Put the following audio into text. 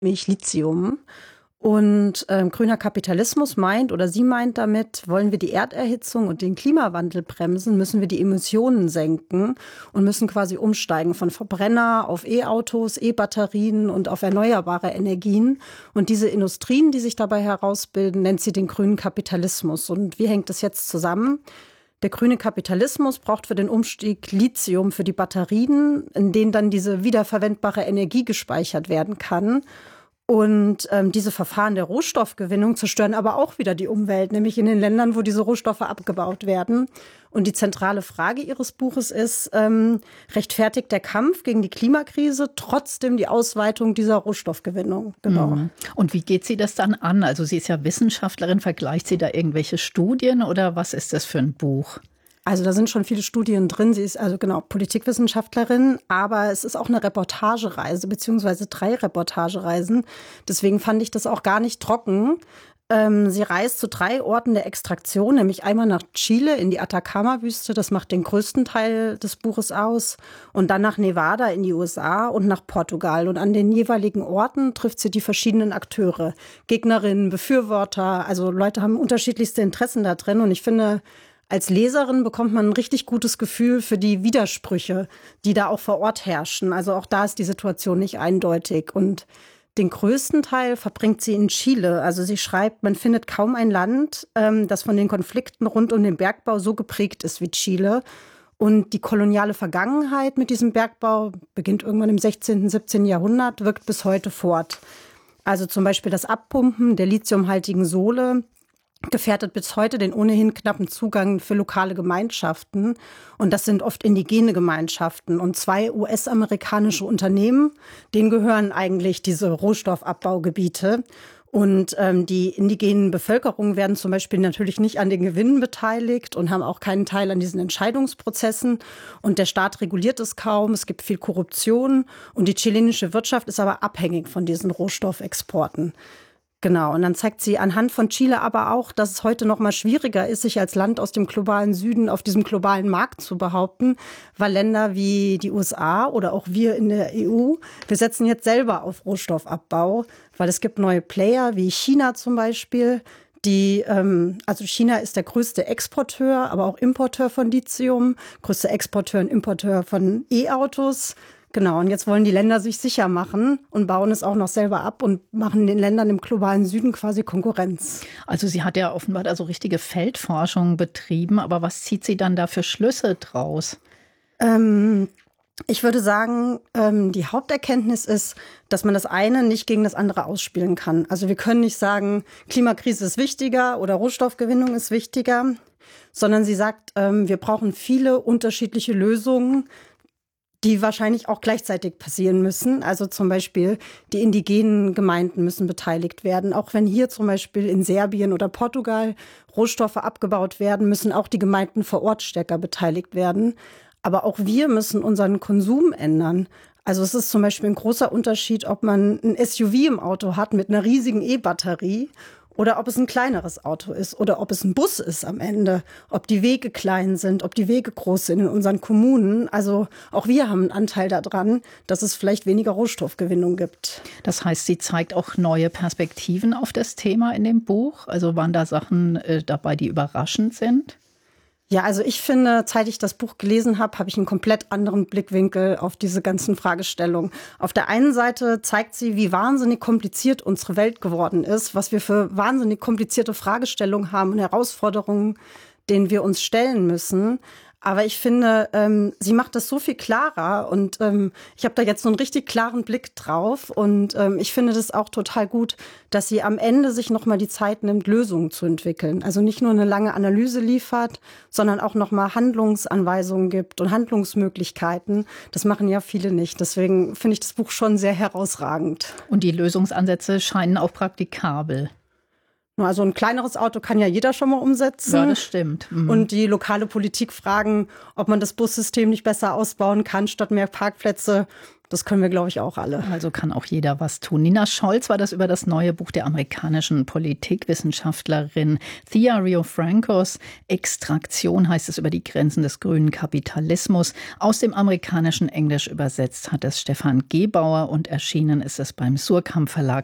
nämlich Lithium. Und grüner Kapitalismus meint, oder sie meint damit, wollen wir die Erderhitzung und den Klimawandel bremsen, müssen wir die Emissionen senken und müssen quasi umsteigen von Verbrenner auf E-Autos, E-Batterien und auf erneuerbare Energien. Und diese Industrien, die sich dabei herausbilden, nennt sie den grünen Kapitalismus. Und wie hängt das jetzt zusammen? Der grüne Kapitalismus braucht für den Umstieg Lithium für die Batterien, in denen dann diese wiederverwendbare Energie gespeichert werden kann. Und diese Verfahren der Rohstoffgewinnung zerstören aber auch wieder die Umwelt, nämlich in den Ländern, wo diese Rohstoffe abgebaut werden. Und die zentrale Frage ihres Buches ist, rechtfertigt der Kampf gegen die Klimakrise trotzdem die Ausweitung dieser Rohstoffgewinnung? Genau. Und wie geht sie das dann an? Also sie ist ja Wissenschaftlerin, vergleicht sie da irgendwelche Studien oder was ist das für ein Buch? Also da sind schon viele Studien drin. Sie ist also genau Politikwissenschaftlerin, aber es ist auch eine Reportagereise, beziehungsweise 3 Reportagereisen. Deswegen fand ich das auch gar nicht trocken. Sie reist zu 3 Orten der Extraktion, nämlich einmal nach Chile in die Atacama-Wüste, das macht den größten Teil des Buches aus, und dann nach Nevada in die USA und nach Portugal. Und an den jeweiligen Orten trifft sie die verschiedenen Akteure, Gegnerinnen, Befürworter, also Leute haben unterschiedlichste Interessen da drin. Und ich finde, als Leserin bekommt man ein richtig gutes Gefühl für die Widersprüche, die da auch vor Ort herrschen. Also auch da ist die Situation nicht eindeutig. Und den größten Teil verbringt sie in Chile. Also sie schreibt, man findet kaum ein Land, das von den Konflikten rund um den Bergbau so geprägt ist wie Chile. Und die koloniale Vergangenheit mit diesem Bergbau beginnt irgendwann im 16., 17. Jahrhundert, wirkt bis heute fort. Also zum Beispiel das Abpumpen der lithiumhaltigen Sohle gefährdet bis heute den ohnehin knappen Zugang für lokale Gemeinschaften. Und das sind oft indigene Gemeinschaften. Und 2 US-amerikanische Unternehmen, denen gehören eigentlich diese Rohstoffabbaugebiete. Und die indigenen Bevölkerungen werden zum Beispiel natürlich nicht an den Gewinnen beteiligt und haben auch keinen Teil an diesen Entscheidungsprozessen. Und der Staat reguliert es kaum. Es gibt viel Korruption. Und die chilenische Wirtschaft ist aber abhängig von diesen Rohstoffexporten. Genau, und dann zeigt sie anhand von Chile aber auch, dass es heute noch mal schwieriger ist, sich als Land aus dem globalen Süden auf diesem globalen Markt zu behaupten, weil Länder wie die USA oder auch wir in der EU, wir setzen jetzt selber auf Rohstoffabbau, weil es gibt neue Player wie China zum Beispiel, also China ist der größte Exporteur, aber auch Importeur von Lithium, größte Exporteur und Importeur von E-Autos. Genau, und jetzt wollen die Länder sich sicher machen und bauen es auch noch selber ab und machen den Ländern im globalen Süden quasi Konkurrenz. Also sie hat ja offenbar also richtige Feldforschung betrieben, aber was zieht sie dann da für Schlüsse draus? Ich würde sagen, die Haupterkenntnis ist, dass man das eine nicht gegen das andere ausspielen kann. Also wir können nicht sagen, Klimakrise ist wichtiger oder Rohstoffgewinnung ist wichtiger, sondern sie sagt, wir brauchen viele unterschiedliche Lösungen, die wahrscheinlich auch gleichzeitig passieren müssen. Also zum Beispiel die indigenen Gemeinden müssen beteiligt werden. Auch wenn hier zum Beispiel in Serbien oder Portugal Rohstoffe abgebaut werden, müssen auch die Gemeinden vor Ort stärker beteiligt werden. Aber auch wir müssen unseren Konsum ändern. Also es ist zum Beispiel ein großer Unterschied, ob man ein SUV im Auto hat mit einer riesigen E-Batterie oder ob es ein kleineres Auto ist oder ob es ein Bus ist am Ende, ob die Wege klein sind, ob die Wege groß sind in unseren Kommunen. Also auch wir haben einen Anteil daran, dass es vielleicht weniger Rohstoffgewinnung gibt. Das heißt, sie zeigt auch neue Perspektiven auf das Thema in dem Buch. Also waren da Sachen dabei, die überraschend sind? Ja, also ich finde, seit ich das Buch gelesen habe, habe ich einen komplett anderen Blickwinkel auf diese ganzen Fragestellungen. Auf der einen Seite zeigt sie, wie wahnsinnig kompliziert unsere Welt geworden ist, was wir für wahnsinnig komplizierte Fragestellungen haben und Herausforderungen, denen wir uns stellen müssen. Aber ich finde, sie macht das so viel klarer und ich habe da jetzt so einen richtig klaren Blick drauf und ich finde das auch total gut, dass sie am Ende sich nochmal die Zeit nimmt, Lösungen zu entwickeln. Also nicht nur eine lange Analyse liefert, sondern auch nochmal Handlungsanweisungen gibt und Handlungsmöglichkeiten. Das machen ja viele nicht. Deswegen finde ich das Buch schon sehr herausragend. Und die Lösungsansätze scheinen auch praktikabel. Also ein kleineres Auto kann ja jeder schon mal umsetzen. Ja, das stimmt. Und die lokale Politik fragen, ob man das Bussystem nicht besser ausbauen kann, statt mehr Parkplätze. Das können wir, glaube ich, auch alle. Also kann auch jeder was tun. Nina Scholz war das über das neue Buch der amerikanischen Politikwissenschaftlerin Thea Riofrancos. Extraktion heißt es, über die Grenzen des grünen Kapitalismus. Aus dem amerikanischen Englisch übersetzt hat es Stefan Gebauer und erschienen ist es beim Suhrkamp Verlag.